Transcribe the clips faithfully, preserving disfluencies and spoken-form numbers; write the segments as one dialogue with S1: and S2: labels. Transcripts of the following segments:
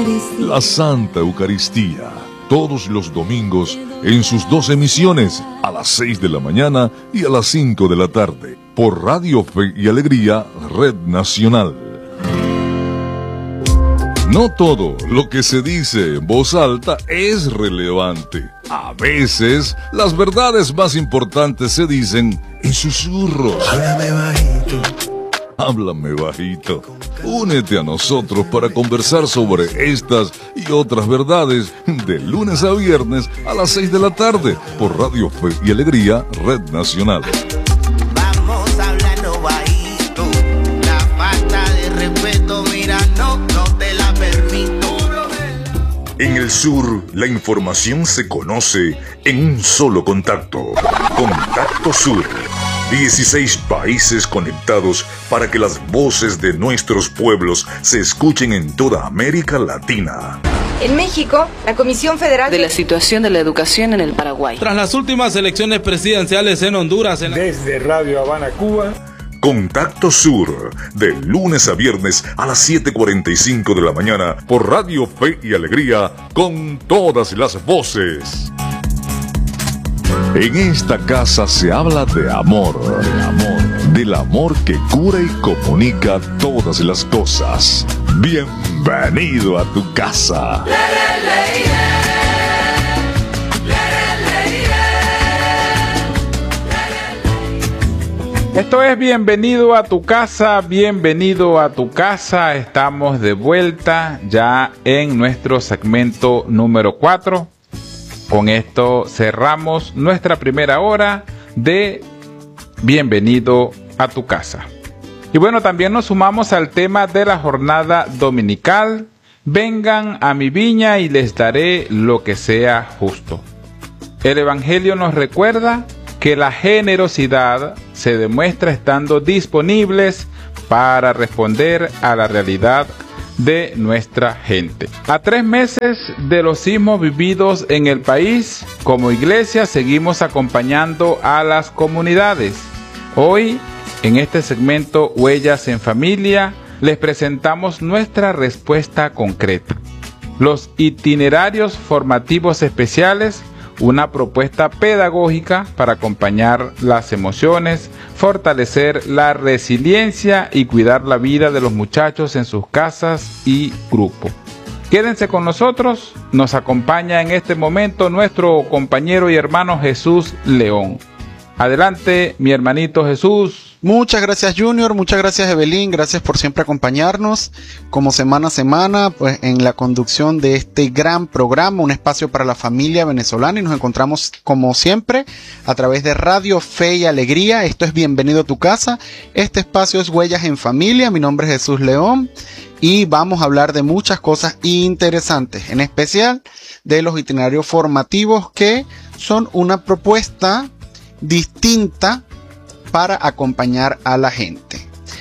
S1: Eucaristía.
S2: La Santa Eucaristía, todos los domingos en sus dos emisiones, a las seis de la mañana y a las cinco de la tarde, por Radio Fe y Alegría, Red Nacional. No todo lo que se dice en voz alta es relevante. A veces, las verdades más importantes se dicen en susurros.
S3: Háblame bajito.
S2: Háblame bajito. Únete a nosotros para conversar sobre estas y otras verdades de lunes a viernes a las seis de la tarde por Radio Fe y Alegría, Red Nacional.
S3: Vamos hablando bajito. La falta de respeto, mira, no, no te la permito.
S2: En el sur, la información se conoce en un solo contacto. Contacto Sur. dieciséis países conectados para que las voces de nuestros pueblos se escuchen en toda América Latina.
S4: En México, la Comisión Federal
S5: de la situación de la educación en el Paraguay.
S6: Tras las últimas elecciones presidenciales en Honduras. En la...
S7: Desde Radio Habana, Cuba.
S2: Contacto Sur, de lunes a viernes a las siete cuarenta y cinco de la mañana por Radio Fe y Alegría, con todas las voces. En esta casa se habla de amor, de amor, del amor que cura y comunica todas las cosas. Bienvenido a tu casa.
S8: Esto es Bienvenido a tu casa, bienvenido a tu casa. Estamos de vuelta ya en nuestro segmento número cuatro. Con esto cerramos nuestra primera hora de Bienvenido a tu casa. Y bueno, también nos sumamos al tema de la jornada dominical. Vengan a mi viña y les daré lo que sea justo. El Evangelio nos recuerda que la generosidad se demuestra estando disponibles para responder a la realidad de nuestra gente. A tres meses de los sismos vividos en el país, como iglesia seguimos acompañando a las comunidades. Hoy, en este segmento Huellas en Familia, les presentamos nuestra respuesta concreta. Los itinerarios formativos especiales, una propuesta pedagógica para acompañar las emociones, fortalecer la resiliencia y cuidar la vida de los muchachos en sus casas y grupo. Quédense con nosotros, nos acompaña en este momento nuestro compañero y hermano Jesús León. Adelante, mi hermanito Jesús.
S9: Muchas gracias, Junior, muchas gracias, Evelyn, gracias por siempre acompañarnos como semana a semana pues en la conducción de este gran programa, un espacio para la familia venezolana, y nos encontramos como siempre a través de Radio Fe y Alegría. Esto es Bienvenido a tu casa, este espacio es Huellas en Familia, mi nombre es Jesús León y vamos a hablar de muchas cosas interesantes, en especial de los itinerarios formativos que son una propuesta distinta para acompañar a la gente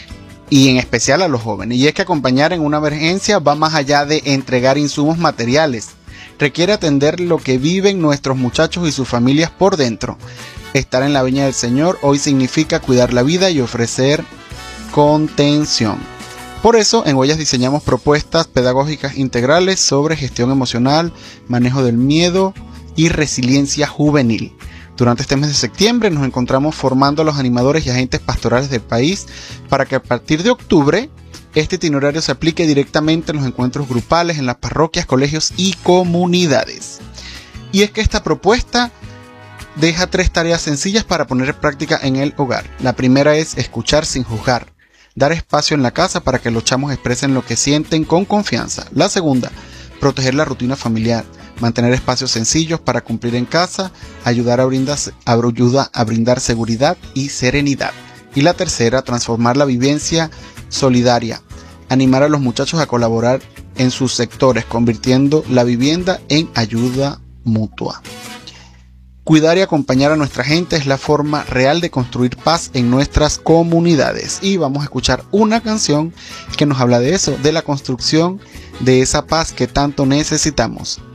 S9: y en especial a los jóvenes. Y es que acompañar en una emergencia va más allá de entregar insumos materiales. Requiere atender lo que viven nuestros muchachos y sus familias por dentro. Estar en la viña del Señor hoy significa cuidar la vida y ofrecer contención. Por eso en Huellas diseñamos propuestas pedagógicas integrales sobre gestión emocional, manejo del miedo y resiliencia juvenil. Durante este mes de septiembre nos encontramos formando a los animadores y agentes pastorales del país para que a partir de octubre este itinerario se aplique directamente en los encuentros grupales, en las parroquias, colegios y comunidades. Y es que esta propuesta deja tres tareas sencillas para poner en práctica en el hogar. La primera es escuchar sin juzgar, dar espacio en la casa para que los chamos expresen lo que sienten con confianza. La segunda, proteger la rutina familiar, mantener espacios sencillos para cumplir en casa, ayudar a brindar, a, ayuda a brindar seguridad y serenidad. Y la tercera, transformar la vivencia solidaria, animar a los muchachos a colaborar en sus sectores, convirtiendo la vivienda en ayuda mutua. Cuidar y acompañar a nuestra gente es la forma real de construir paz en nuestras comunidades. Y vamos a escuchar una canción que nos habla de eso, de la construcción de esa paz que tanto necesitamos.